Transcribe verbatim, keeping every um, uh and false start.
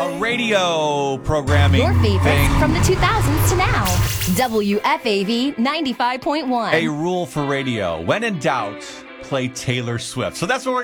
uh, radio programming Your favorites thing. from the two thousands to now. W F A V ninety-five point one. A rule for radio. When in doubt, play Taylor Swift. So that's what we're